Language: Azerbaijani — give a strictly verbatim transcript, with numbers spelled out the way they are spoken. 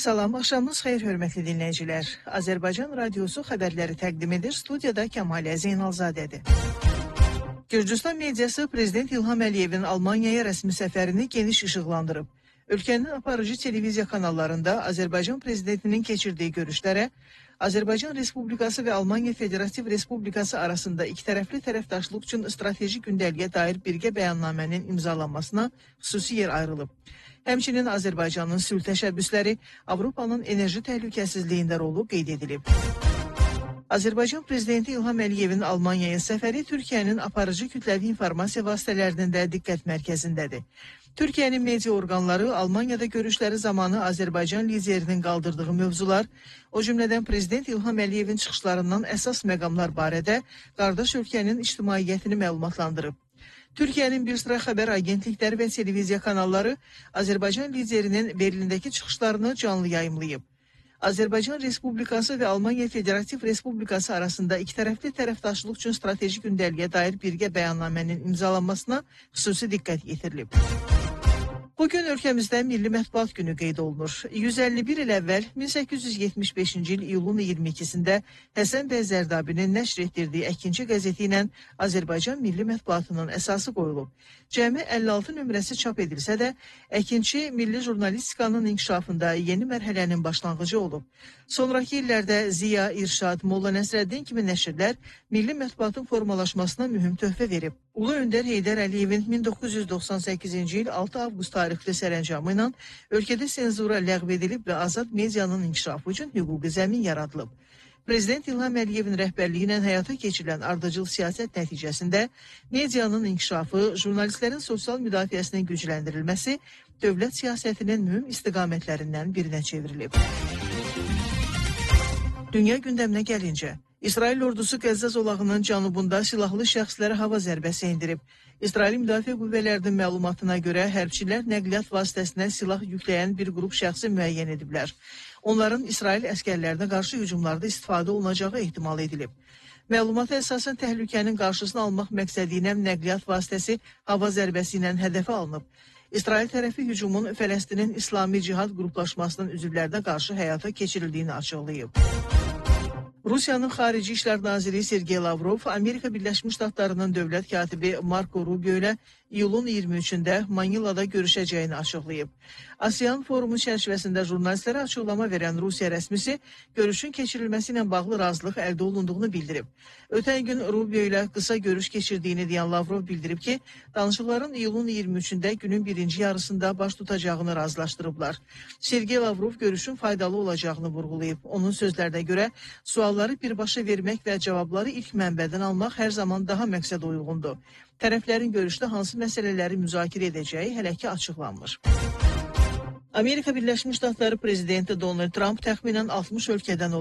Salam, axşamınız xeyir, hörmətli dinləyicilər. Azərbaycan Radiosu xəbərləri təqdim edir. Studiyada Kəmalə Zeynalzadədir. Gürcüstan mediası Prezident İlham Əliyevin Almaniyaya rəsmi səfərini geniş işıqlandırıb. Ölkənin aparıcı televiziya kanallarında Azərbaycan Prezidentinin keçirdiyi görüşlərə, Azərbaycan Respublikası və Almaniya Federativ Respublikası arasında ikitərəfli tərəfdaşlıq üçün strateji gündəliyə dair birgə bəyannamənin imzalanmasına xüsusi yer ayrılıb. Həmçinin Azərbaycanın sülh təşəbbüsləri Avropanın enerji təhlükəsizliyində rolu qeyd edilib. Azərbaycan Prezidenti İlham Əliyevin Almaniyaya səfəri Türkiyənin aparıcı kütləvi informasiya vasitələrinin də diqqət mərkəzindədir. Türkiyənin media orqanları Almaniyada görüşləri zamanı Azərbaycan liderinin qaldırdığı mövzular, o cümlədən Prezident İlham Əliyevin çıxışlarından əsas məqamlar barədə qardaş ölkənin ictimaiyyətini məlumatlandırıb. Türkiyənin bir sıra xəbər agentlikləri və televiziya kanalları Azərbaycan liderinin Berlindəki çıxışlarını canlı yayımlayıb. Azərbaycan Respublikası və Almaniya Federativ Respublikası arasında ikitərəfli tərəfdaşlıq üçün strateji gündəliyə dair birgə bəyannamənin imzalanmasına xüsusi diqqət yetirilib. Bugün ölkəmizdə Milli Mətbuat Günü qeyd olunur. yüz əlli bir il əvvəl min səkkiz yüz yetmiş beşinci il iyulun iyirmi ikisində Həsən bəy Zərdabinin nəşr etdirdiyi Əkinçi qəzeti ilə Azərbaycan Milli Mətbuatının əsası qoyulub. Cəmi əlli altı nömrəsi çap edilsə də, Əkinçi milli jurnalistikanın inkişafında yeni mərhələnin başlanğıcı olub. Sonraki illərdə Ziya, İrşad, Molla Nəsrəddin kimi nəşrlər milli mətbuatın formalaşmasına mühüm töhfə verib. Ulu Öndər Heydər Əliyevin min doqquz yüz doxsan səkkizinci il altı avqust tarixli sərəncamı ilə ölkədə senzura ləğv edilib və azad medianın inkişafı üçün hüquqi zəmin yaradılıb. Prezident İlham Əliyevin rəhbərliyi ilə həyata keçirilən ardıcıl siyasət nəticəsində medianın inkişafı, jurnalistlərin sosial müdafiəsinin gücləndirilməsi dövlət siyasətinin mühüm istiqamətlərindən birinə çevrilib. Dünya gündəminə gəlincə, İsrail ordusu Qəzza zolağının cənubunda silahlı şəxslərə hava zərbəsi endirib. İsrail Müdafiə Qüvvələrinin məlumatına görə hərbçilər nəqliyyat vasitəsinə silah yükləyən bir qrup şəxsi müəyyən ediblər. Onların İsrail əskərlərinə qarşı hücumlarda istifadə olunacağı ehtimal edilib. Məlumata əsasən təhlükənin qarşısını almaq məqsədi ilə nəqliyyat vasitəsi hava zərbəsi ilə hədəfə alınıb. İsrail tərəfi hücumun Fələstinin İslami Cihad qruplaşmasının üzvlərinə qarşı həyata keçirildiyini açıqlayıb. Rusiyanın Xarici İşlər Naziri Sergey Lavrov, Amerika Birləşmiş Ştatlarının dövlət katibi Marco Rubio ilə iyulun iyirmi üçündə Manilada görüşəcəyini açıqlayıb. ASEAN forumu çərçivəsində jurnalistlərə açıqlama verən Rusiya rəsmisi görüşün keçirilməsi ilə bağlı razılıq əldə olunduğunu bildirib. Ötən gün Rubio ilə qısa görüş keçirdiyini deyən Lavrov bildirib ki, danışıqların iyulun iyirmi üçündə günün birinci yarısında baş tutacağını razılaşdırıblar. Sergey Lavrov görüşün faydalı olacağını vurğulayıb. Onun sözlərinə görə sualları birbaşa vermək və cavabları ilk mənbədən almaq hər zaman daha məqsəd uyğundur. Tərəflərin görüşdə hansı məsələləri müzakirə edəcəyi hələ ki açıqlanmır. Amerika Birləşmiş Ştatları prezidenti Donald Trump təxminən altmış ölkədən